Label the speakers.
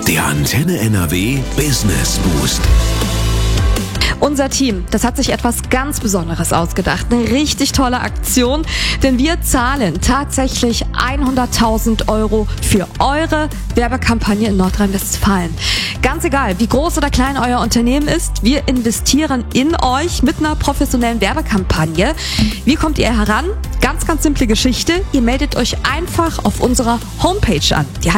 Speaker 1: Der Antenne NRW Business Boost.
Speaker 2: Unser Team, das hat sich etwas ganz Besonderes ausgedacht. Eine richtig tolle Aktion, denn wir zahlen tatsächlich 100.000 € für eure Werbekampagne in Nordrhein-Westfalen. Ganz egal, wie groß oder klein euer Unternehmen ist, wir investieren in euch mit einer professionellen Werbekampagne. Wie kommt ihr heran? Ganz simple Geschichte. Ihr meldet euch einfach auf unserer Homepage an. Die